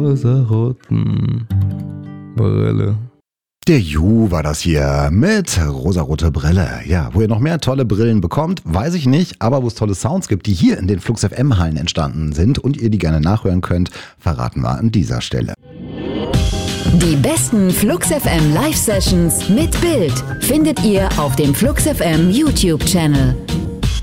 rosaroten Brille. Der Ju war das hier mit rosarote Brille. Ja, wo ihr noch mehr tolle Brillen bekommt, weiß ich nicht, aber wo es tolle Sounds gibt, die hier in den Flux FM Hallen entstanden sind und ihr die gerne nachhören könnt, verraten wir an dieser Stelle. Die besten Flux FM Live Sessions mit Bild findet ihr auf dem Flux FM YouTube Channel.